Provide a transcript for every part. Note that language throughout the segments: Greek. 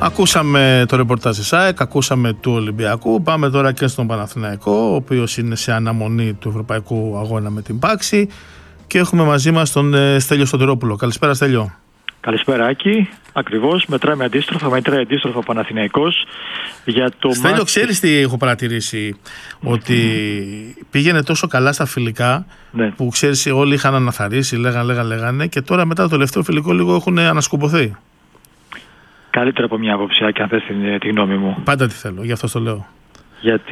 Ακούσαμε το ρεπορτάζ της ΑΕΚ, ακούσαμε του Ολυμπιακού. Πάμε τώρα και στον Παναθηναϊκό, ο οποίος είναι σε αναμονή του ευρωπαϊκού αγώνα με την Πάξη. Και έχουμε μαζί μας τον Στέλιο Σωτηρόπουλο. Καλησπέρα, Στέλιο. Καλησπέρα, Άκη. Ακριβώς, μετράει αντίστροφα ο Παναθηναϊκός για το Στέλιο, ξέρεις τι έχω παρατηρήσει? Ότι πήγαινε τόσο καλά στα φιλικά, ναι, που ξέρεις όλοι είχαν αναθαρρήσει, λέγανε, και τώρα μετά το τελευταίο φιλικό λίγο έχουν ανασκουμποθεί. Καλύτερα από μια άποψη, Άκη, αν θες τη γνώμη μου. Πάντα τη θέλω, γι' αυτό το λέω. Γιατί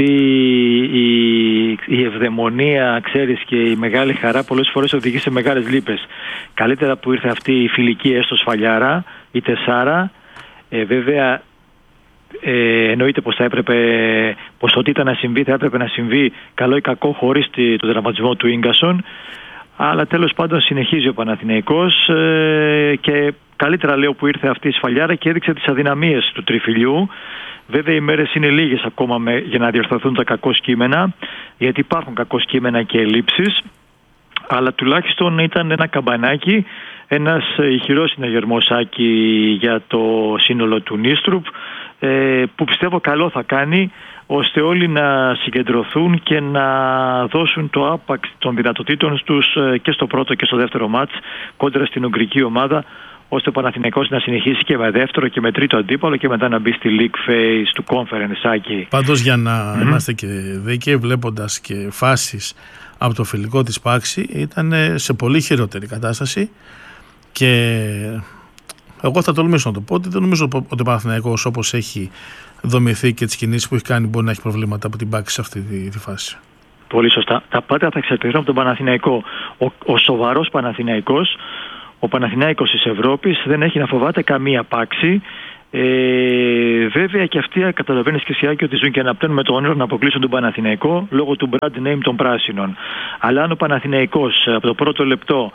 η ευδαιμονία, ξέρεις, και η μεγάλη χαρά πολλές φορές οδηγεί σε μεγάλες λύπες. Καλύτερα που ήρθε αυτή η φιλική έστω σφαλιάρα, η τεσάρα. Βέβαια, εννοείται πως ό,τι ήταν να συμβεί θα έπρεπε να συμβεί, καλό ή κακό, χωρίς τον τραυματισμό του Ίγκασον. Αλλά τέλος πάντων συνεχίζει ο Παναθηναϊκός και καλύτερα λέω που ήρθε αυτή η σφαλιάρα και έδειξε τις αδυναμίες του τριφυλιού. Βέβαια οι μέρες είναι λίγες ακόμα για να διορθωθούν τα κακό κείμενα, γιατί υπάρχουν κακό κείμενα και ελλείψεις, αλλά τουλάχιστον ήταν ένα καμπανάκι, ένας ηχηρός συναγερμός, Άκη, για το σύνολο του Νίστρουπ, που πιστεύω καλό θα κάνει, ώστε όλοι να συγκεντρωθούν και να δώσουν το άπαξ των δυνατοτήτων τους και στο πρώτο και στο δεύτερο μάτς κόντρα στην Ουγγρική ομάδα, ώστε ο Παναθηναϊκός να συνεχίσει και με δεύτερο και με τρίτο αντίπαλο και μετά να μπει στη League Phase του Conference, Άκη. Πάντως, για να είμαστε και δίκαιοι, βλέποντας και φάσεις από το φιλικό της Πάξη, ήταν σε πολύ χειρότερη κατάσταση και εγώ θα τολμήσω να το πω ότι δεν νομίζω ότι ο Παναθηναϊκός, όπως έχει δομηθεί και τις κινήσεις που έχει κάνει, μπορεί να έχει προβλήματα από την Πάξη σε αυτή τη φάση. Πολύ σωστά. Τα πάντα θα εξαρτηθούν από τον Παναθηναϊκό. Ο σοβαρός Παναθηναϊκός, ο Παναθηναϊκός της Ευρώπης, δεν έχει να φοβάται καμία Πάξη. Βέβαια και αυτοί, καταλαβαίνεις και εσύ, Άκη, ότι ζουν και αναπτύνουν με το όνειρο να αποκλείσουν τον Παναθηναϊκό λόγω του brand name των πράσινων. Αλλά αν ο Παναθηναϊκός από το πρώτο λεπτό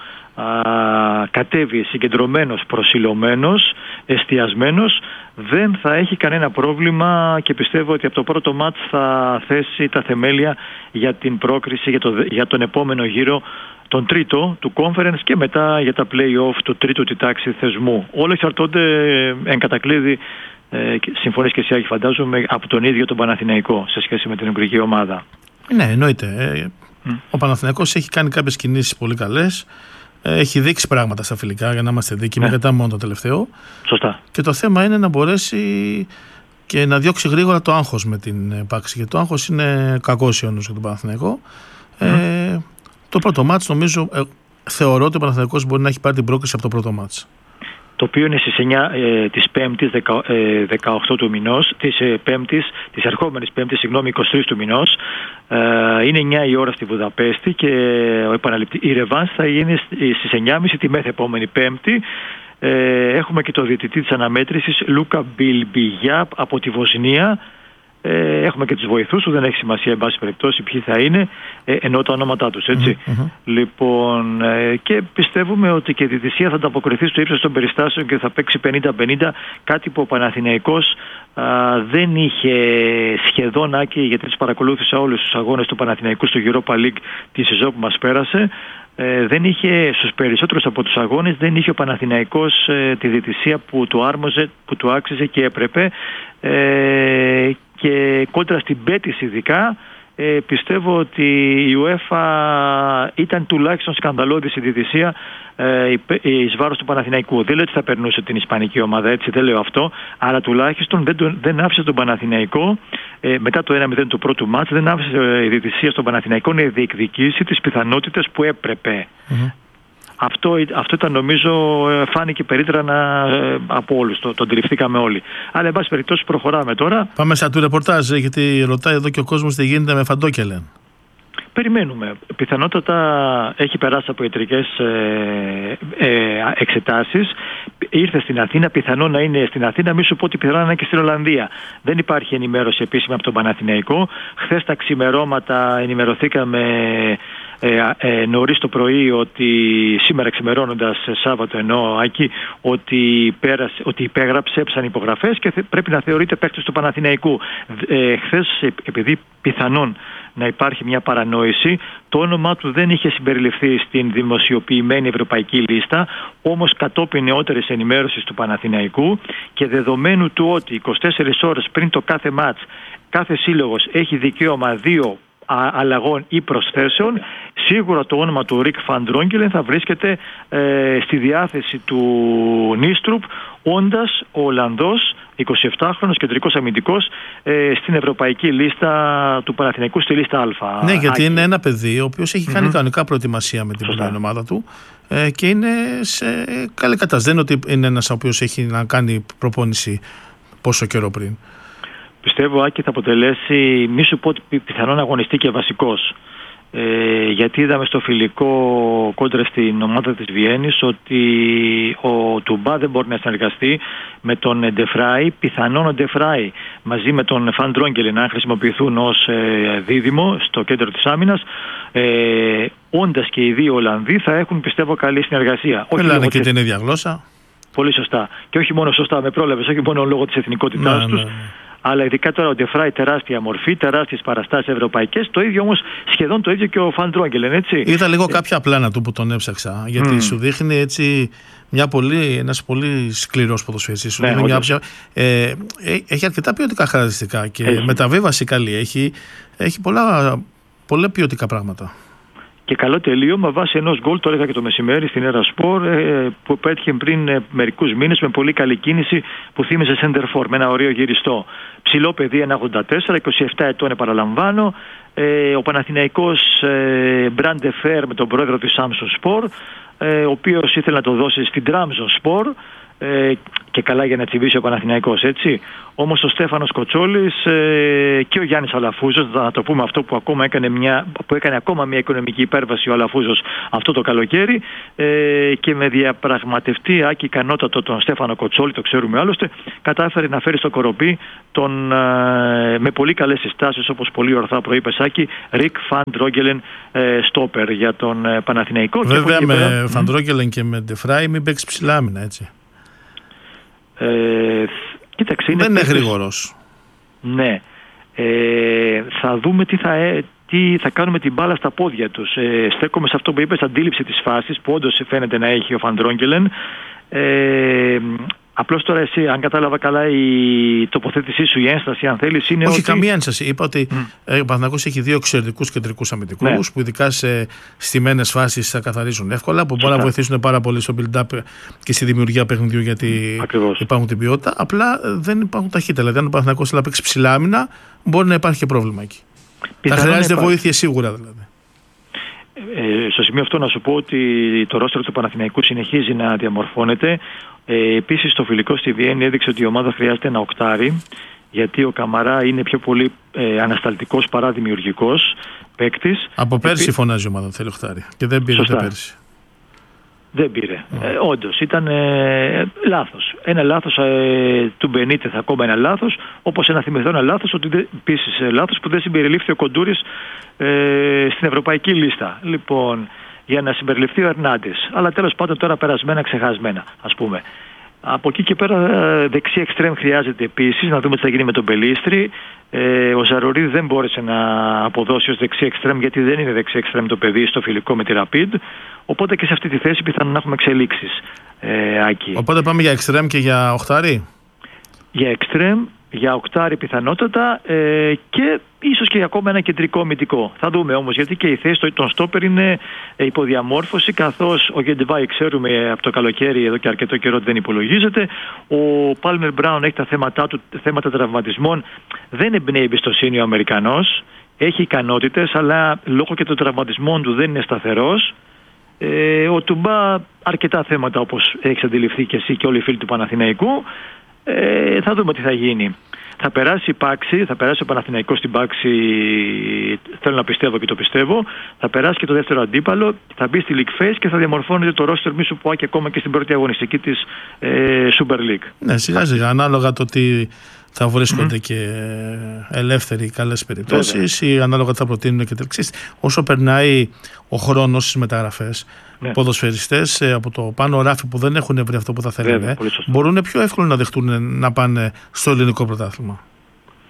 κατέβει συγκεντρωμένος, προσιλωμένος, εστιασμένος, δεν θα έχει κανένα πρόβλημα και πιστεύω ότι από το πρώτο μάτς θα θέσει τα θεμέλια για την πρόκριση για τον επόμενο γύρο, τον τρίτο του Conference, και μετά για τα play-off του τρίτου τη τάξη θεσμού. Όλα εξαρτώνται εν κατακλείδη, συμφωνείς και εσύ, Άκη, φαντάζομαι, από τον ίδιο τον Παναθηναϊκό σε σχέση με την Ουγγρική ομάδα. Ναι, εννοείται. Ο Παναθηναϊκός έχει κάνει κάποιες κινήσεις πολύ καλές. Έχει δείξει πράγματα στα φιλικά, για να είμαστε δίκαιοι, μετά μόνο το τελευταίο. Σωστά. Και το θέμα είναι να μπορέσει και να διώξει γρήγορα το άγχος με την Πάξη. Γιατί το άγχος είναι κακός ιόνος για τον Παναθηναϊκό. Το πρώτο μάτς, νομίζω, θεωρώ ότι ο Παναθηναϊκός μπορεί να έχει πάρει την πρόκριση από το πρώτο μάτς. Το οποίο είναι στις 9 της Πέμπτης, 18 του μηνός, της ερχόμενης Πέμπτης, 23 του μηνός. Είναι 9 η ώρα στη Βουδαπέστη και η ρεβάνς θα γίνει στις 9.30 τη μεθεπόμενη Πέμπτη. Έχουμε και το διαιτητή της αναμέτρησης, Λούκα Μπιλμπιγιά, από τη Βοσνία. Έχουμε και τους βοηθούς του, δεν έχει σημασία εν πάση περιπτώσει ποιοι θα είναι, εννοώ τα ονόματά τους, έτσι. Λοιπόν, και πιστεύουμε ότι και η διαιτησία θα ανταποκριθεί στο ύψος των περιστάσεων και θα παίξει 50-50, κάτι που ο Παναθηναϊκός δεν είχε σχεδόν, Άκη, γιατί τους παρακολούθησα όλους τους αγώνες του Παναθηναϊκού στο Europa League τη σεζόν που μας πέρασε. Δεν είχε, στους περισσότερους από τους αγώνες, δεν είχε ο Παναθηναϊκός τη διαιτησία που του άρμοζε, που του άξιζε και έπρεπε, και κόντρα στην Μπέτις ειδικά, πιστεύω ότι η UEFA ήταν τουλάχιστον σκανδαλώδης η διαιτησία εις βάρος του Παναθηναϊκού. Δεν λέω ότι θα περνούσε την ισπανική ομάδα, έτσι, δεν λέω αυτό, αλλά τουλάχιστον δεν άφησε τον Παναθηναϊκό, μετά το 1-0 του πρώτου μάτς, δεν άφησε η διαιτησία στον Παναθηναϊκό να διεκδικήσει τις πιθανότητες που έπρεπε. Αυτό ήταν, νομίζω, φάνηκε περίτρανα από όλους, το αντιληφθήκαμε όλοι. Αλλά εν πάση περιπτώσει προχωράμε τώρα. Πάμε σαν του ρεπορτάζ, γιατί ρωτάει εδώ και ο κόσμος τι γίνεται με Φαντόκελεν. Περιμένουμε. Πιθανότατα έχει περάσει από ιατρικές εξετάσεις. Ήρθε στην Αθήνα, πιθανό να είναι στην Αθήνα, μη σου πω ότι πιθανό να είναι και στην Ολλανδία. Δεν υπάρχει ενημέρωση επίσημα από τον Παναθηναϊκό. Χθες τα ξημερώματα ενημερωθήκαμε νωρίς το πρωί, ότι σήμερα ξημερώνοντας, Σάββατο εννοώ, Άκη, ότι υπέγραψε, έψαν υπογραφές και πρέπει να θεωρείται παίκτης του Παναθηναϊκού. Χθες, επειδή πιθανόν να υπάρχει μια παρανόηση. Το όνομά του δεν είχε συμπεριληφθεί στην δημοσιοποιημένη ευρωπαϊκή λίστα, όμως κατόπιν νεότερης ενημέρωσης του Παναθηναϊκού και δεδομένου του ότι 24 ώρες πριν το κάθε μάτς κάθε σύλλογος έχει δικαίωμα 2 αλλαγών ή προσθέσεων, σίγουρα το όνομα του Ρικ Φαν Ντρόγκελεν θα βρίσκεται στη διάθεση του Νίστρουπ, όντας ο Ολλανδός 27χρονος κεντρικός αμυντικός στην ευρωπαϊκή λίστα του Παναθηναϊκού, στη λίστα Α. Ναι, γιατί είναι ένα παιδί ο οποίος έχει κάνει κανονικά προετοιμασία με την πρώτη ομάδα του και είναι σε καλή κατάσταση. Δεν είναι ότι είναι ένας ο οποίος έχει να κάνει προπόνηση πόσο καιρό πριν. Πιστεύω, Άκη, θα αποτελέσει, μη σου πω ότι πιθανόν αγωνιστεί και βασικός. Γιατί είδαμε στο φιλικό κόντρα στην ομάδα της Βιέννης ότι ο Τουμπά δεν μπορεί να συνεργαστεί με τον Ντεφράι. Πιθανόν ο Ντεφράι μαζί με τον Φαν Ντρόγκελεν να χρησιμοποιηθούν ως δίδυμο στο κέντρο της άμυνας. Όντας και οι δύο Ολλανδοί θα έχουν, πιστεύω, καλή συνεργασία. Μιλάνε και την ίδια γλώσσα. Πολύ σωστά. Και όχι μόνο σωστά, με πρόλαβες, όχι μόνο λόγω της εθνικότητάς τους. Αλλά ειδικά τώρα ο Ντεφράι, τεράστια μορφή, τεράστιες παραστάσεις ευρωπαϊκές. Το ίδιο όμως, σχεδόν το ίδιο και ο Φαν Ντρόγκελεν, έτσι. Είδα λίγο κάποια πλάνα του που τον έψαξα. Γιατί σου δείχνει έτσι ένας πολύ σκληρός ποδοσφαιριστής. Έχει αρκετά ποιοτικά χαρακτηριστικά και μεταβίβαση καλή. Έχει πολλά ποιοτικά πράγματα. Και καλό τελείωμα βάσει ενός γκολ, το έλεγα και το μεσημέρι στην Έρα Σπορ, που πέτυχε πριν μερικούς μήνες με πολύ καλή κίνηση που θύμιζε center for, με ένα ωραίο γυριστό. Ψηλό παιδί, 1,84, 27 ετών επαναλαμβάνω. Ο Παναθηναϊκός Μπράντε Φέρ με τον πρόεδρο της Samsung Sport, ο οποίος ήθελε να το δώσει στην Tramson Sport. Και καλά για να τσιμπήσει ο Παναθηναϊκός, έτσι. Όμως ο Στέφανος Κοτσόλης και ο Γιάννης Αλαφούζος, να το πούμε αυτό, που έκανε ακόμα μια οικονομική υπέρβαση ο Αλαφούζος αυτό το καλοκαίρι, και με διαπραγματευτή Άκη ικανότατο τον Στέφανο Κοτσόλη, το ξέρουμε άλλωστε, κατάφερε να φέρει στο κοροπή με πολύ καλές συστάσεις, όπως πολύ ορθά προείπες, Άκη, Ρικ Φαν Ντρόγκελεν στόπερ για τον Παναθηναϊκό. Βέβαια και με Φαν Ντρόγκελεν και με Ντεφράι μην παίξει ψηλά άμυνα, έτσι. Κοίταξε, δεν είναι γρήγορος. Ναι. Θα δούμε τι θα κάνουμε την μπάλα στα πόδια τους. Στέκομαι σε αυτό που είπες, αντίληψη της φάσης που όντως φαίνεται να έχει ο Φαν Ντρόγκελεν. Απλώς τώρα εσύ, αν κατάλαβα καλά, η τοποθέτησή σου, η ένσταση, αν θέλεις, είναι. Όχι, καμία ένσταση. Είπα ότι ο Παναθηναϊκός έχει 2 εξαιρετικούς κεντρικούς αμυντικούς, που ειδικά σε στημένες φάσεις θα καθαρίζουν εύκολα, που μπορεί να βοηθήσουν πάρα πολύ στο build-up και στη δημιουργία παιχνιδιού, γιατί υπάρχουν την ποιότητα. Απλά δεν υπάρχουν ταχύτητα. Δηλαδή, αν ο Παναθηναϊκός θέλει να παίξει ψηλά άμυνα, μπορεί να υπάρχει και πρόβλημα εκεί. Θα χρειάζεται βοήθεια σίγουρα, δηλαδή. Στο σημείο αυτό να σου πω ότι το ρόστερ του Παναθηναϊκού συνεχίζει να διαμορφώνεται. Επίσης το φιλικό στη Βιέννη έδειξε ότι η ομάδα χρειάζεται ένα οκτάρι, γιατί ο Καμαρά είναι πιο πολύ ανασταλτικός παρά δημιουργικός παίκτης. Από πέρσι φωνάζει η ομάδα θέλει οκτάρι και δεν πήρε πέρσι. Δεν πήρε. Όντως ήταν λάθος. Ένα λάθος του Μπενίτεθ, ακόμα ένα λάθος, όπως ένα θυμηθώ ένα λάθος, επίσης λάθος που δεν συμπεριλήφθη ο Κοντούρης στην ευρωπαϊκή λίστα. Λοιπόν, για να συμπεριληφθεί ο Ερνάντες. Αλλά τέλος πάντων τώρα περασμένα, ξεχασμένα, ας πούμε. Από εκεί και πέρα δεξί εξτρέμ χρειάζεται επίσης, να δούμε τι θα γίνει με τον Πελίστρη. Ο Ζαρουρί δεν μπόρεσε να αποδώσει ως δεξί εξτρέμ, γιατί δεν είναι δεξί εξτρέμ το παιδί στο φιλικό με τη Rapid. Οπότε και σε αυτή τη θέση πιθανόν να έχουμε εξελίξεις. Άκη. Οπότε πάμε για εξτρέμ και για οχτάρι. Για εξτρέμ, για οκτάρι πιθανότατα, και ίσως και ακόμα ένα κεντρικό αμυντικό. Θα δούμε όμως, γιατί και η θέση των στόπερ είναι υποδιαμόρφωση, καθώς ο Γεντεβάη, ξέρουμε από το καλοκαίρι εδώ και αρκετό καιρό ότι δεν υπολογίζεται. Ο Πάλμερ Μπράουν έχει τα θέματα του, θέματα τραυματισμών. Δεν εμπνέει εμπιστοσύνη ο Αμερικανός. Έχει ικανότητες, αλλά λόγω και των τραυματισμών του δεν είναι σταθερός. Ο Τουμπά αρκετά θέματα, όπως έχεις αντιληφθεί και εσύ και όλοι οι φίλοι του Παναθηναϊκού. Θα δούμε τι θα γίνει. Θα περάσει η πάξη, θα περάσει ο Παναθηναϊκός στην πάξη, θέλω να πιστεύω και το πιστεύω. Θα περάσει και το δεύτερο αντίπαλο, θα μπει στη League Phase και θα διαμορφώνεται το roster, μη σου πω, και ακόμα και στην πρώτη αγωνιστική της Super League. Ναι, σιγά σιγά, ανάλογα το ότι θα βρίσκονται και ελεύθεροι καλές περιπτώσεις, ή ανάλογα θα προτείνουν και τελεξίες. Όσο περνάει ο χρόνος στις μεταγραφές, ποδοσφαιριστές από το πάνω ράφι που δεν έχουν βρει αυτό που θα θέλουν, μπορούν πιο εύκολα να δεχτούν να πάνε στο ελληνικό πρωτάθλημα.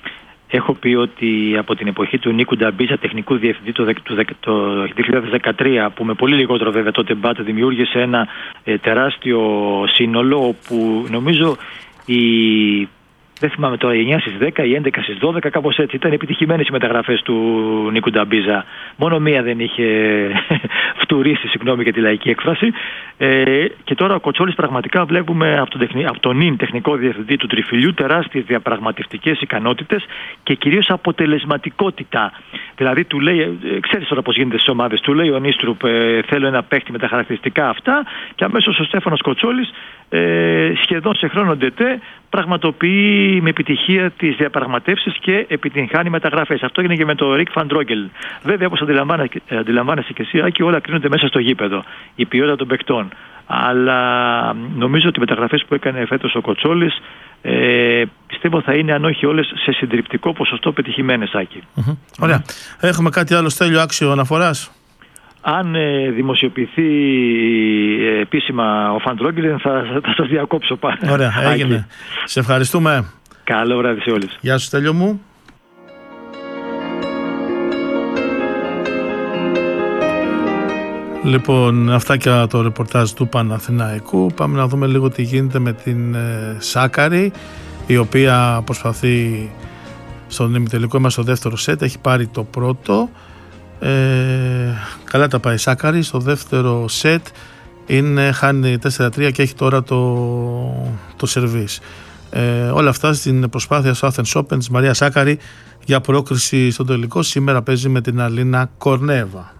Έχω πει ότι από την εποχή του Νίκου Νταμπίζα, τεχνικού διευθυντή το 2013, που με πολύ λιγότερο βέβαια τότε μπάτο δημιούργησε ένα τεράστιο σύνολο, όπου νομίζω δεν θυμάμαι τώρα, οι 9 στις 10, οι 11 στις 12, κάπως έτσι. Ήταν επιτυχημένες οι μεταγραφές του Νίκου Νταμπίζα. Μόνο μία δεν είχε φτουρήσει, συγγνώμη για τη λαϊκή έκφραση. Και τώρα ο Κοτσόλης πραγματικά βλέπουμε από τον νυν τεχνικό διευθυντή του Τριφυλιού τεράστιες διαπραγματευτικές ικανότητες και κυρίως αποτελεσματικότητα. Δηλαδή του λέει, ξέρεις τώρα πώς γίνεται στις ομάδες, του λέει ο Νίστρουπ, θέλω ένα παίχτη με τα χαρακτηριστικά αυτά, και αμέσως ο Στέφανος Κοτσόλης σχεδόν σε χρόνο ντετέ πραγματοποιεί με επιτυχία τις διαπραγματεύσεις και επιτυγχάνει μεταγραφές. Αυτό έγινε και με τον Ρικ Φαντρόγκελ. Βέβαια, όπως αντιλαμβάνεσαι και εσύ, Άκη, όλα κρίνονται μέσα στο γήπεδο, η ποιότητα των παικτών. Αλλά νομίζω ότι οι μεταγραφές που έκανε φέτος ο Κοτσόλης πιστεύω θα είναι, αν όχι όλες, σε συντριπτικό ποσοστό πετυχημένες, Άκη. Ωραία. Έχουμε κάτι άλλο, Στέλιο, άξιο αναφοράς? Αν δημοσιοποιηθεί επίσημα ο Φαντρόγκελ, θα σας διακόψω πάλι. Ωραία, έγινε. Σε ευχαριστούμε. Καλό βράδυ σε όλους. Γεια σου, Στέλιο μου. Λοιπόν, αυτά και το ρεπορτάζ του Παναθηναϊκού. Πάμε να δούμε λίγο τι γίνεται με την Σάκαρη, η οποία προσπαθεί στον ημιτελικό, είμαστε στο δεύτερο σετ, έχει πάρει το πρώτο. Καλά τα πάει η Σάκαρη. Στο δεύτερο σετ χάνει 4-3 και έχει τώρα το σερβίς. Όλα αυτά στην προσπάθεια στο Athens Open της Μαρία Σάκαρη για πρόκριση στον τελικό. Σήμερα παίζει με την Αλίνα Κορνέβα.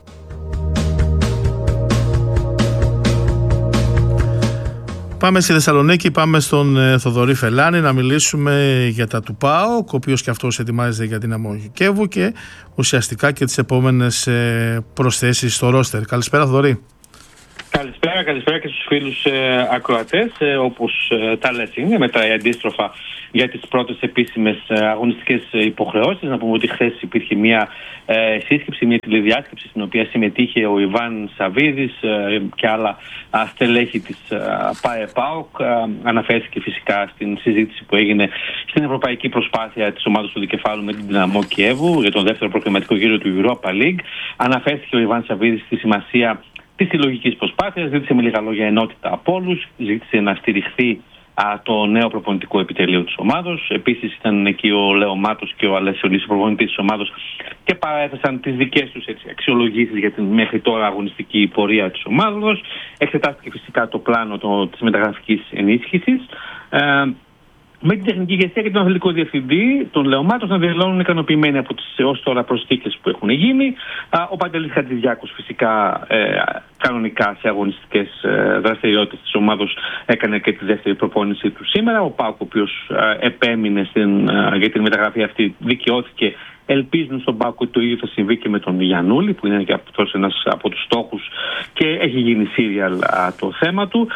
Πάμε στη Θεσσαλονίκη, πάμε στον Θοδωρή Φελάνη να μιλήσουμε για τα του ΠΑΟΚ, ο οποίος και αυτός ετοιμάζεται για την Αμμογικεύου και ουσιαστικά και τις επόμενες προσθέσεις στο ρόστερ. Καλησπέρα, Θοδωρή. Καλησπέρα και στους φίλους ακροατές. Όπως τα λες, είναι μετά αντίστροφα για τις πρώτες επίσημες αγωνιστικές υποχρεώσεις. Να πούμε ότι χθες υπήρχε μια σύσκεψη, μια τηλεδιάσκεψη στην οποία συμμετείχε ο Ιβάν Σαββίδης και άλλα στελέχη της ΠΑΕ-ΠΑΟΚ. Αναφέρθηκε φυσικά στην συζήτηση που έγινε στην ευρωπαϊκή προσπάθεια της ομάδας του Δικεφάλου με την Δυναμό Κιέβου για τον δεύτερο προκριματικό γύρο του Europa League. Αναφέρθηκε ο Ιβάν Σαββίδης στη σημασία της συλλογικής προσπάθειας, ζήτησε με λίγα λόγια ενότητα από όλους, ζήτησε να στηριχθεί το νέο προπονητικό επιτελείο της ομάδος. Επίσης ήταν εκεί ο Λέο Μάτος και ο Αλέσσιος, ο προπονητής της ομάδος, και παρέθεσαν τις δικές τους αξιολογήσεις για την μέχρι τώρα αγωνιστική πορεία της ομάδος. Εξετάστηκε φυσικά το πλάνο της μεταγραφικής ενίσχυσης. Με την τεχνική ηγεσία και τον αθλητικό διευθυντή, τον Λεωμάτος, να δηλώνουν ικανοποιημένοι από τις έως τώρα προσθήκες που έχουν γίνει. Ο Παντελής Χατζηδιάκος φυσικά κανονικά σε αγωνιστικές δραστηριότητες της ομάδος έκανε και τη δεύτερη προπόνηση του σήμερα. Ο ΠΑΟΚ, ο οποίος επέμεινε για την μεταγραφή αυτή, δικαιώθηκε. Ελπίζουν στον ΠΑΟΚ ότι το ίδιο θα συμβεί και με τον Γιαννούλη, που είναι και αυτός ένας από τους στόχους και έχει γίνει σύριαλ το θέμα του.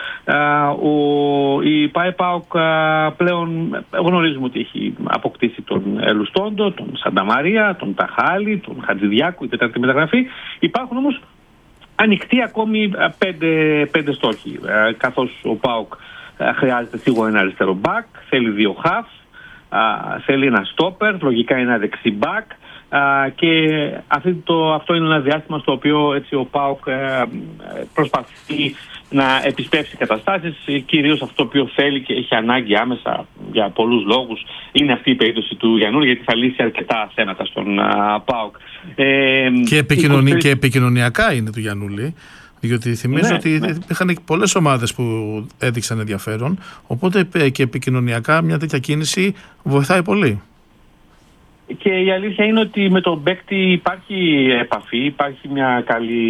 Η ΠΑΕ-ΠΑΟΚ πλέον γνωρίζουμε ότι έχει αποκτήσει τον Ελουστόντο, τον Σανταμαρία, τον Ταχάλη, τον Χατζηδιάκο, η τέταρτη μεταγραφή. Υπάρχουν όμως ανοιχτοί ακόμη πέντε στόχοι, καθώς ο ΠΑΟΚ χρειάζεται σίγουρα ένα αριστερό μπακ, θέλει δύο χαφ, θέλει ένα στόπερ, λογικά ένα δεξί μπακ, και αυτό είναι ένα διάστημα στο οποίο έτσι ο ΠΑΟΚ προσπαθεί να επισπεύσει καταστάσεις. Κυρίως αυτό το οποίο θέλει και έχει ανάγκη άμεσα για πολλούς λόγους είναι αυτή η περίπτωση του Γιαννούλη, γιατί θα λύσει αρκετά θέματα στον ΠΑΟΚ. Και επικοινωνιακά είναι του Γιαννούλη. Διότι θυμίζω ότι είχαν πολλές ομάδες που έδειξαν ενδιαφέρον, οπότε και επικοινωνιακά μια τέτοια κίνηση βοηθάει πολύ. Και η αλήθεια είναι ότι με τον παίκτη υπάρχει επαφή, υπάρχει μια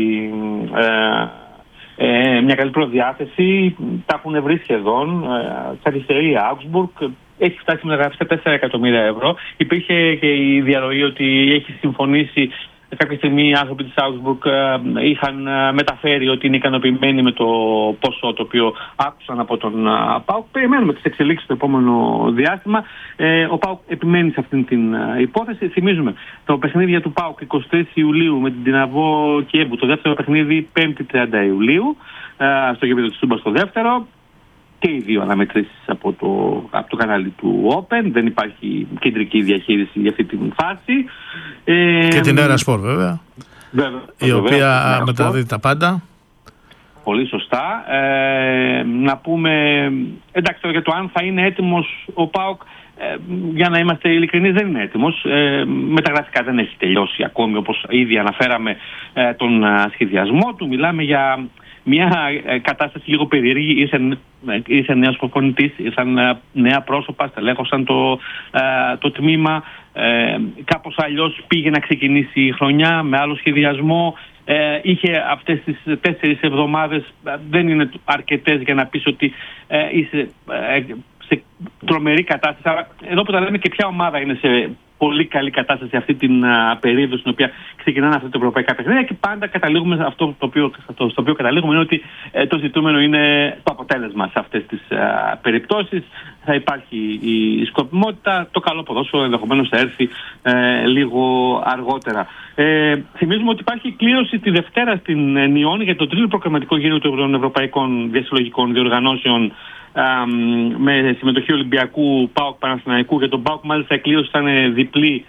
καλή προδιάθεση, τα έχουν βρει σχεδόν. Στα αριστερή Augsburg έχει φτάσει να γράψει 4 εκατομμύρια ευρώ. Υπήρχε και η διαρροή ότι έχει συμφωνήσει. Κάποια στιγμή οι άνθρωποι της Augsburg είχαν μεταφέρει ότι είναι ικανοποιημένοι με το ποσό το οποίο άκουσαν από τον ΠΑΟΚ. Περιμένουμε τις εξελίξεις στο επόμενο διάστημα. Ο ΠΑΟΚ επιμένει σε αυτήν την υπόθεση. Θυμίζουμε το παιχνίδι του ΠΑΟΚ 23 Ιουλίου με την Δυναμό Κιέβου. Το δεύτερο παιχνίδι 5η 30 Ιουλίου στο γήπεδο της Τούμπας το δεύτερο. και οι δύο αναμετρήσεις από το κανάλι του Open. Δεν υπάρχει κεντρική διαχείριση για αυτή την φάση. Και την Air Sport βέβαια, η οποία μεταδίδει τα πάντα. Πολύ σωστά. Να πούμε, εντάξει, για το αν θα είναι έτοιμος ο ΠΑΟΚ, για να είμαστε ειλικρινείς, δεν είναι έτοιμος. Μεταγραφικά δεν έχει τελειώσει ακόμη, όπως ήδη αναφέραμε τον σχεδιασμό του. Μιλάμε για μια κατάσταση λίγο περίεργη. Ήρθε νέος προπονητής, ήρθαν νέα πρόσωπα, στελέχωσαν το τμήμα. Κάπως αλλιώς πήγε να ξεκινήσει η χρονιά με άλλο σχεδιασμό. Είχε αυτές τις 4 εβδομάδες, δεν είναι αρκετές για να πεις ότι είσαι σε τρομερή κατάσταση. Αλλά εδώ που τα λέμε, και ποια ομάδα είναι σε πολύ καλή κατάσταση αυτή την περίοδο στην οποία ξεκινάνε αυτά τα ευρωπαϊκά παιχνίδια, και πάντα καταλήγουμε αυτό στο οποίο καταλήγουμε είναι ότι το ζητούμενο είναι το αποτέλεσμα σε αυτές τις περιπτώσεις. Θα υπάρχει η σκοπιμότητα, το καλό ποδόσφαιρο ενδεχομένως θα έρθει λίγο αργότερα. Θυμίζουμε ότι υπάρχει κλήρωση τη Δευτέρα στην Νιόνι για το τρίτο προγραμματικό γύρο των Ευρωπαϊκών Διασυλλογικών Διοργανώσεων, με συμμετοχή Ολυμπιακού, ΠΑΟΚ, Παναθηναϊκού. Για τον ΠΑΟΚ μάλιστα η κλήρωση ήταν διπλή.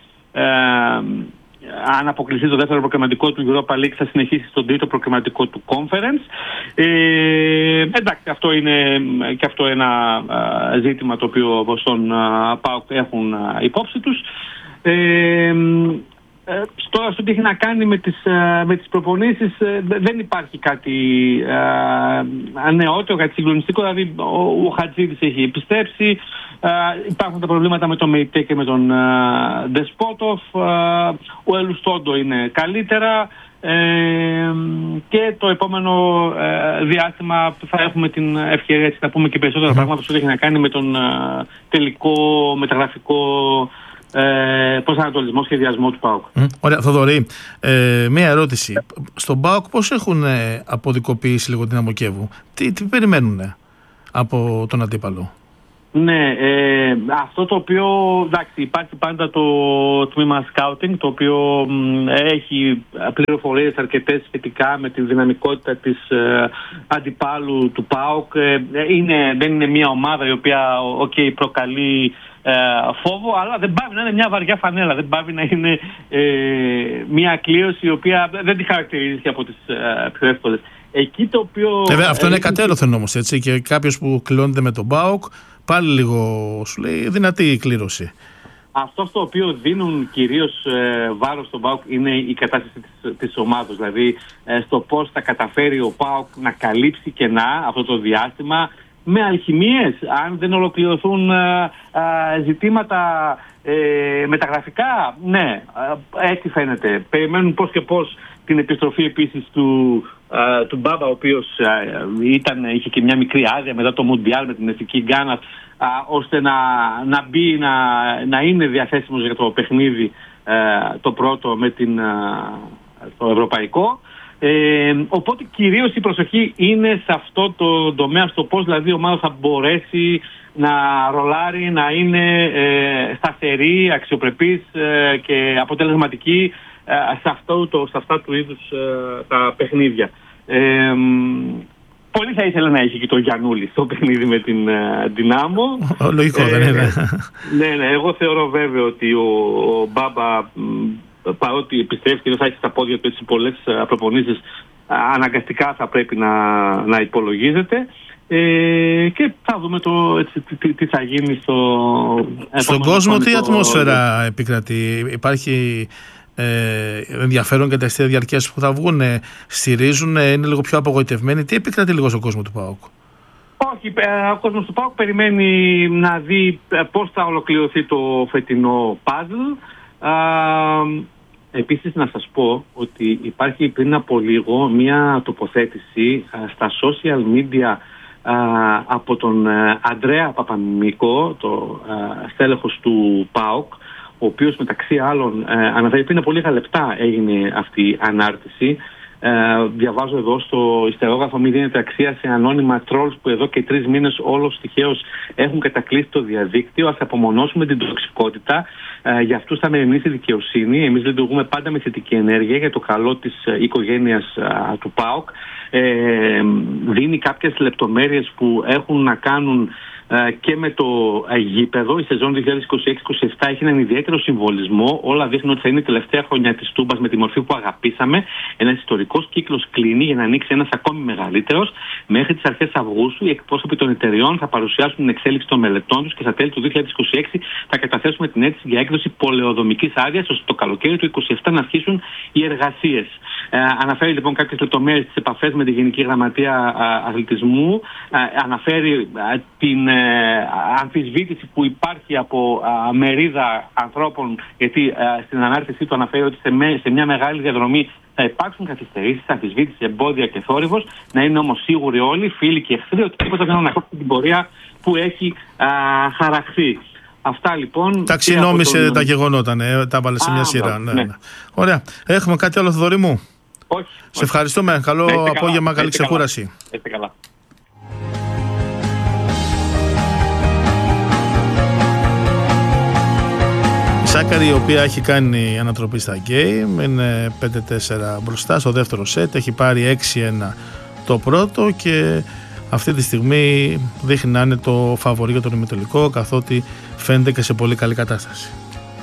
Αν αποκλειστεί το δεύτερο προκριματικό του Europa League, θα συνεχίσει στον τρίτο προκριματικό του Conference. Εντάξει, αυτό είναι και αυτό ένα ζήτημα το οποίο στον ΠΑΟΚ έχουν υπόψη τους. Τώρα, στο τι έχει να κάνει με τις προπονήσεις, δεν υπάρχει κάτι νεότερο, κάτι συγκλονιστικό. Δηλαδή, ο Χατζίδης έχει επιστρέψει. Υπάρχουν τα προβλήματα με τον Μεϊτέ και με τον Ντεσπότοφ. Ο Ελουστόντο είναι καλύτερα. Και το επόμενο διάστημα θα έχουμε την ευκαιρία να πούμε και περισσότερα πράγματα στο τι έχει να κάνει με τον τελικό μεταγραφικό προσανατολισμό, σχεδιασμό του ΠΑΟΚ. Ωραία, Θοδωρή, μία ερώτηση. Στον ΠΑΟΚ πώς έχουν αποδικοποιήσει λίγο την Αμμοκέβου, τι περιμένουν από τον αντίπαλο? Ναι, αυτό το οποίο, εντάξει, υπάρχει πάντα το τμήμα scouting, το οποίο έχει πληροφορίες αρκετές σχετικά με τη δυναμικότητα της αντιπάλου του ΠΑΟΚ. Δεν είναι μια ομάδα η οποία προκαλεί φόβο, αλλά δεν πάβει να είναι μια βαριά φανέλα, δεν πάβει να είναι μια κλήρωση η οποία δεν τη χαρακτηρίζει και από τις πιο εύκολες. Εκεί το οποίο... αυτό είναι κατέρωθεν όμως, έτσι, και κάποιος που κλώνεται με τον ΠΑΟΚ πάλι λίγο σου λέει δυνατή η κλήρωση. Αυτό στο οποίο δίνουν κυρίως βάρος στον ΠΑΟΚ είναι η κατάσταση της ομάδας. Δηλαδή στο πώς θα καταφέρει ο ΠΑΟΚ να καλύψει κενά αυτό το διάστημα με αλχημίες, αν δεν ολοκληρωθούν ζητήματα μεταγραφικά. Ναι, έτσι φαίνεται. Περιμένουν πώς και πώς την επιστροφή επίσης του Μπάμπα, ο οποίος είχε και μια μικρή άδεια μετά το Μουντιάλ με την εθνική Γκάνα, ώστε να μπει, να είναι διαθέσιμος για το παιχνίδι το πρώτο με το ευρωπαϊκό. Οπότε κυρίως η προσοχή είναι σε αυτό το τομέα, στο πώς δηλαδή η ομάδα θα μπορέσει να ρολάρει, να είναι σταθερή, αξιοπρεπής και αποτελεσματική σε αυτά του είδους τα παιχνίδια. Πολύ θα ήθελα να έχει και το Γιαννούλη στο παιχνίδι με την Δυνάμο. Λογικό δεν είναι? Ναι, εγώ θεωρώ βέβαιο ότι ο Μπάμπα, παρότι επιστρέφει και δεν θα έχει στα πόδια του έτσι πολλές προπονήσεις, αναγκαστικά θα πρέπει να υπολογίζεται. Και θα δούμε τι θα γίνει στον κόσμο. Τι ατμόσφαιρα επικρατεί? Υπάρχει ενδιαφέρον για τα εστία διαρκείας που θα βγουν, στηρίζουν, είναι λίγο πιο απογοητευμένοι? Τι επικρατεί λίγο στον κόσμο του ΠΑΟΚ? Όχι, ο κόσμος του ΠΑΟΚ περιμένει να δει πώς θα ολοκληρωθεί το φετινό puzzle. Επίσης να σας πω ότι υπάρχει πριν από λίγο μια τοποθέτηση στα social media από τον Ανδρέα Παπαμίκο, το στέλεχος του ΠΑΟΚ, ο οποίος μεταξύ άλλων αναφέρει, πριν από λίγα λεπτά έγινε αυτή η ανάρτηση, Διαβάζω εδώ στο ιστερόγραφο: μη δίνεται αξία σε ανώνυμα trolls που εδώ και 3 μήνες όλος τυχαίως έχουν κατακλείσει το διαδίκτυο. Ας απομονώσουμε την τοξικότητα. Για αυτούς θα μεριμνήσει η δικαιοσύνη. Εμείς λειτουργούμε πάντα με θετική ενέργεια για το καλό της οικογένειας του ΠΑΟΚ. Δίνει κάποιες λεπτομέρειες που έχουν να κάνουν και με το γήπεδο. Η σεζόν 2026-27 έχει έναν ιδιαίτερο συμβολισμό. Όλα δείχνουν ότι θα είναι η τελευταία χρονιά της Τούμπας με τη μορφή που αγαπήσαμε. Ένας ιστορικός κύκλος κλείνει για να ανοίξει ένας ακόμη μεγαλύτερος. Μέχρι τις αρχές Αυγούστου οι εκπρόσωποι των εταιριών θα παρουσιάσουν την εξέλιξη των μελετών τους και στα τέλη του 2026 θα καταθέσουμε την αίτηση για έκδοση πολεοδομικής άδειας, ώστε το καλοκαίρι του 2027 να αρχίσουν οι εργασίες. Αναφέρει λοιπόν κάποιες λεπτομέρειες στις επαφές με τη Γενική Γραμματεία Αθλητισμού. Αναφέρει την αμφισβήτηση που υπάρχει από μερίδα ανθρώπων, γιατί στην ανάρτησή του αναφέρει ότι σε μια μεγάλη διαδρομή θα υπάρξουν καθυστερήσεις, αμφισβήτηση, εμπόδια και θόρυβος. Να είναι όμως σίγουροι όλοι, φίλοι και εχθροί, ότι τίποτα δεν ανακόψει την πορεία που έχει χαραχθεί. Αυτά λοιπόν. Ταξινόμησε τα γεγονότα, τα έβαλε σε μια σειρά. Ναι. Ωραία. Έχουμε κάτι άλλο, Θοδωρή μου? Όχι. Σε ευχαριστούμε. Καλό απόγευμα, καλή ξεκούραση. Είστε καλά. Η Σάκαρη, η οποία έχει κάνει ανατροπή στα γκέιμ, είναι 5-4 μπροστά στο δεύτερο σετ, έχει πάρει 6-1 το πρώτο και αυτή τη στιγμή δείχνει να είναι το φαβορί για τον ημιτελικό, καθότι φαίνεται και σε πολύ καλή κατάσταση.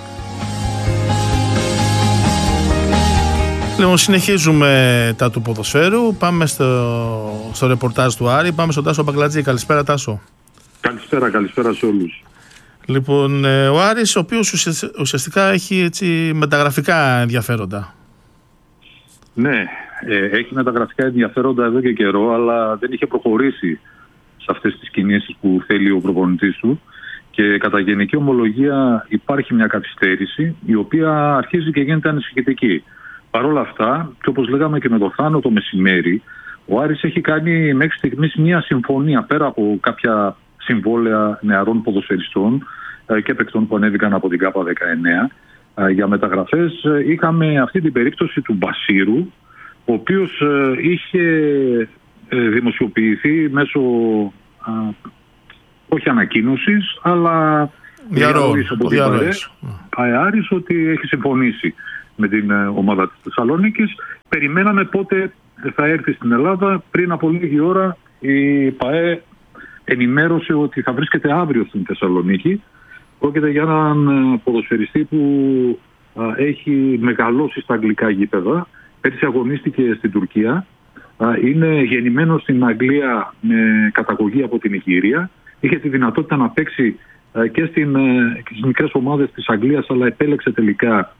Λοιπόν, συνεχίζουμε τα του ποδοσφαίρου. Πάμε στο ρεπορτάζ του Άρη. Πάμε στον Τάσο Μπαγκλατζή. Καλησπέρα, Τάσο. Καλησπέρα σε όλους. Λοιπόν, ο Άρης, ο οποίος ουσιαστικά έχει έτσι μεταγραφικά ενδιαφέροντα. Ναι, έχει μεταγραφικά ενδιαφέροντα εδώ και καιρό, αλλά δεν είχε προχωρήσει σε αυτές τις κινήσεις που θέλει ο προπονητής του. Και κατά γενική ομολογία υπάρχει μια καθυστέρηση, η οποία αρχίζει και γίνεται ανησυχητική. Παρ' όλα αυτά, και όπως λέγαμε και με το Θάνο το μεσημέρι, ο Άρης έχει κάνει μέχρι στιγμής μια συμφωνία πέρα από κάποια συμβόλαια νεαρών ποδοσφαιριστών και παικτών που ανέβηκαν από την ΚΑΠΑ 19 για μεταγραφές. Είχαμε αυτή την περίπτωση του Μπασίρου, ο οποίος είχε δημοσιοποιηθεί μέσω όχι ανακοίνωσης, αλλά διαρροής από την Άρης ότι έχει συμφωνήσει με την ομάδα της Θεσσαλονίκης. Περιμέναμε πότε θα έρθει στην Ελλάδα. Πριν από λίγη ώρα η ΠΑΕ ενημέρωσε ότι θα βρίσκεται αύριο στην Θεσσαλονίκη. Πρόκειται για έναν ποδοσφαιριστή που έχει μεγαλώσει στα αγγλικά γήπεδα. Πέρσι αγωνίστηκε στην Τουρκία. Είναι γεννημένος στην Αγγλία με καταγωγή από την Ιγυρία. Είχε τη δυνατότητα να παίξει και στις μικρές ομάδες της Αγγλίας, αλλά επέλεξε τελικά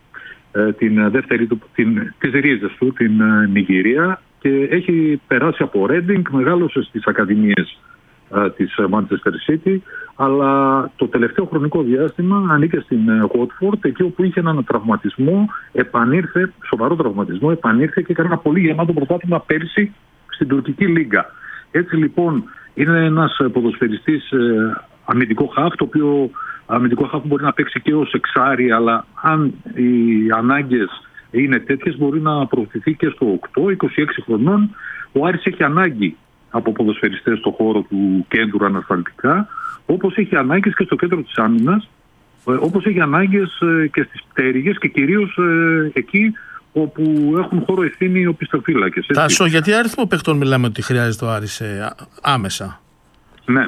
τις ρίζες του, την Νιγηρία, και έχει περάσει από Reading, μεγάλωσε στις ακαδημίες της Manchester City, αλλά το τελευταίο χρονικό διάστημα ανήκε στην Watford, εκεί όπου είχε έναν τραυματισμό, σοβαρό τραυματισμό, επανήρθε και έκανε ένα πολύ γεμάτο πρωτάθλημα πέρσι στην τουρκική λίγκα. Έτσι λοιπόν είναι ένας ποδοσφαιριστής αμυντικό χαφ, το οποίο αμυντικό χαφ μπορεί να παίξει και ως εξάρι, αλλά αν οι ανάγκες είναι τέτοιες μπορεί να προωθηθεί και στο 8, 26 χρονών. Ο Άρης έχει ανάγκη από ποδοσφαιριστές στο χώρο του κέντρου ανασφαλτικά, όπως έχει ανάγκες και στο κέντρο της άμυνας, όπως έχει ανάγκες και στις πτέρυγες και κυρίως εκεί όπου έχουν χώρο ευθύνη οι οπισθοφύλακες. Τάσο, γιατί αριθμό παιχτών μιλάμε ότι χρειάζεται ο Άρης άμεσα? Ναι.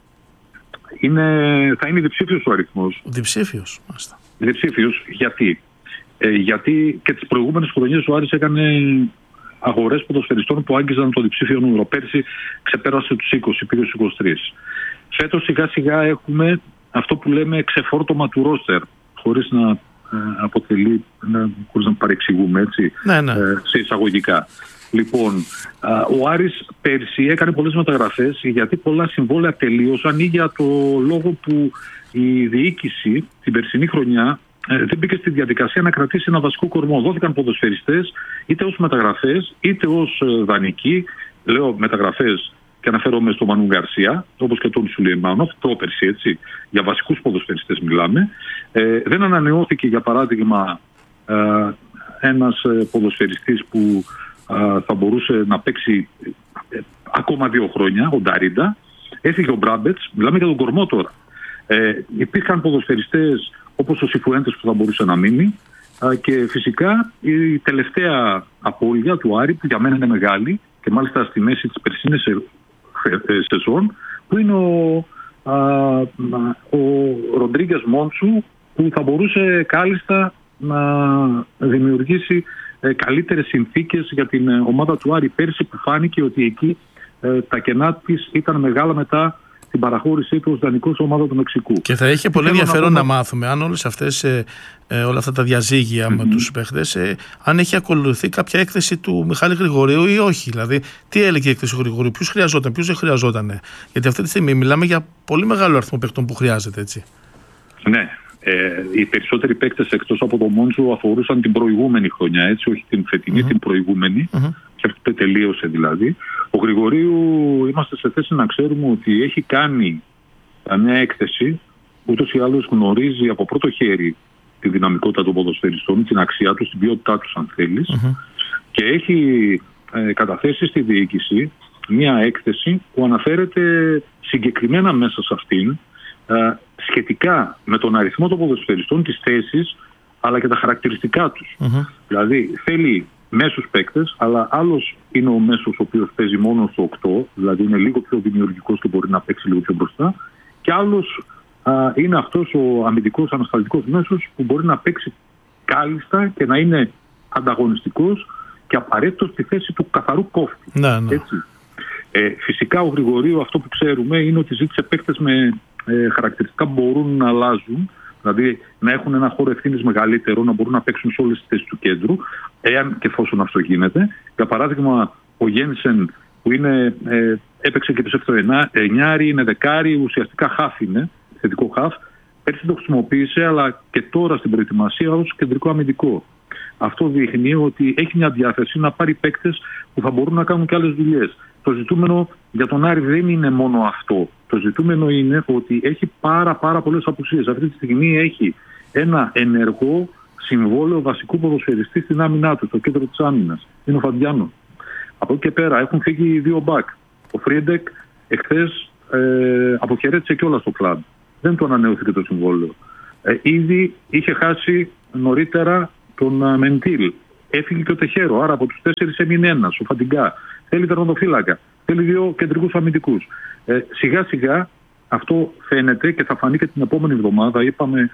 Θα είναι διψήφιος ο αριθμός. Διψήφιος, μάλιστα. Διψήφιος, γιατί? Γιατί και τις προηγούμενες χρονιές ο Άρης έκανε αγορές ποδοσφαιριστών που άγγιζαν το διψήφιο νούμερο. Πέρσι ξεπέρασε τους 20, πήγε στους 23. Φέτος σιγά σιγά έχουμε αυτό που λέμε ξεφόρτωμα του ρόστερ, χωρίς να αποτελεί, χωρίς να παρεξηγούμε, έτσι, ναι. Σε εισαγωγικά. Λοιπόν, ο Άρης πέρσι έκανε πολλές μεταγραφές, γιατί πολλά συμβόλαια τελείωσαν ή για το λόγο που η διοίκηση την περσινή χρονιά δεν μπήκε στη διαδικασία να κρατήσει ένα βασικό κορμό. Δόθηκαν ποδοσφαιριστές είτε ως μεταγραφές είτε ως δανεικοί. Λέω μεταγραφές και αναφέρομαι στο Μανού Γκαρσία, όπως και τον Σουλεϊμάνοφ, πρόπερσι, έτσι, για βασικούς ποδοσφαιριστές μιλάμε. Δεν ανανεώθηκε, για παράδειγμα, ένας ποδοσφαιριστής που θα μπορούσε να παίξει ακόμα 2 χρόνια, ο Νταρίντα. Έφυγε ο Μπράμπετς, μιλάμε για τον κορμό τώρα. Υπήρχαν ποδοσφαιριστές όπως ο Σιφουέντες που θα μπορούσε να μείνει. Και φυσικά η τελευταία απώλεια του Άρη, που για μένα είναι μεγάλη και μάλιστα στη μέση της περσίνης σεζόν, που είναι ο Ροντρίγκες Μόντσου, που θα μπορούσε κάλλιστα να δημιουργήσει καλύτερες συνθήκες για την ομάδα του Άρη πέρσι, που φάνηκε ότι εκεί τα κενά της ήταν μεγάλα μετά την παραχώρησή του ως δανεικός ομάδα του Μεξικού. Και θα είχε πολύ ενδιαφέρον να μάθουμε αν όλες αυτές, όλα αυτά τα διαζύγια με τους παίχτες, αν έχει ακολουθεί κάποια έκθεση του Μιχάλη Γρηγορίου ή όχι. Δηλαδή, τι έλεγε η έκθεση του Γρηγορίου, ποιους χρειαζόταν, ποιους δεν χρειαζόταν. Γιατί αυτή τη στιγμή μιλάμε για πολύ μεγάλο αριθμό παίχτων που χρειάζεται, έτσι. Ναι. Οι περισσότεροι παίκτες εκτός από τον Μόντσο αφορούσαν την προηγούμενη χρονιά, έτσι, όχι την φετινή, την προηγούμενη, και αυτό τελείωσε δηλαδή. Ο Γρηγορίου είμαστε σε θέση να ξέρουμε ότι έχει κάνει μια έκθεση, ούτως ή άλλως γνωρίζει από πρώτο χέρι τη δυναμικότητα των ποδοσφαιριστών, την αξία τους, την ποιότητά τους αν θέλεις, και έχει καταθέσει στη διοίκηση μια έκθεση που αναφέρεται συγκεκριμένα μέσα σε αυτήν, σχετικά με τον αριθμό των ποδοσφαιριστών, τις θέσεις, αλλά και τα χαρακτηριστικά τους. Δηλαδή θέλει μέσους παίκτες, αλλά άλλος είναι ο μέσος ο οποίος παίζει μόνο στο 8, δηλαδή είναι λίγο πιο δημιουργικός και μπορεί να παίξει λίγο πιο μπροστά, και άλλος είναι αυτός ο αμυντικός ανασταλτικός μέσος που μπορεί να παίξει κάλλιστα και να είναι ανταγωνιστικός και απαραίτητος στη θέση του καθαρού κόφτη. Έτσι. Φυσικά ο Γρηγορίου, αυτό που ξέρουμε είναι ότι ζήτησε παίκτες με χαρακτηριστικά που μπορούν να αλλάζουν, δηλαδή να έχουν ένα χώρο ευθύνης μεγαλύτερο, να μπορούν να παίξουν σε όλες τις θέσεις του κέντρου, εάν και εφόσον αυτό γίνεται. Για παράδειγμα, ο Γένσεν που έπαιξε και πίσω στο 9, είναι δεκάρι, ουσιαστικά χαφ είναι, θετικό χαφ. Πέρσι το χρησιμοποίησε, αλλά και τώρα στην προετοιμασία ως κεντρικό αμυντικό. Αυτό δείχνει ότι έχει μια διάθεση να πάρει παίκτες που θα μπορούν να κάνουν και άλλες δουλειές. Το ζητούμενο για τον Άρη δεν είναι μόνο αυτό. Το ζητούμενο είναι ότι έχει πάρα πολλές απουσίες. Αυτή τη στιγμή έχει ένα ενεργό συμβόλαιο βασικού ποδοσφαιριστή στην άμυνά του, στο κέντρο της άμυνας. Είναι ο Φαντιάνο. Από εκεί και πέρα έχουν φύγει 2 μπακ. Ο Φρίντεκ εχθές αποχαιρέτησε κιόλας το κλαμπ. Δεν του ανανεώθηκε το συμβόλαιο. Ήδη είχε χάσει νωρίτερα τον Μεντήλ. Έφυγε και ο Τεχέρο. Άρα από τους 4 έμεινε ένας, ο Φαντιγκά. Θέλει τερματοφύλακα. Θέλει 2 κεντρικούς αμυντικούς. Σιγά σιγά αυτό φαίνεται και θα φανεί και την επόμενη εβδομάδα. Είπαμε